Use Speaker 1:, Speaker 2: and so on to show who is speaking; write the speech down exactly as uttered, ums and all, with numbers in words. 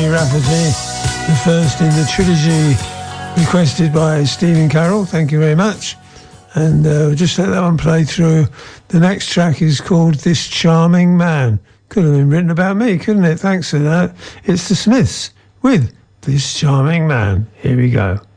Speaker 1: Jimmy Rafferty, the first in the trilogy requested by Stephen Carroll. Thank you very much. And uh, we'll just let that one play through. The next track is called This Charming Man. Could have been written about me, couldn't it? Thanks for that. It's the Smiths with This Charming Man. Here we go.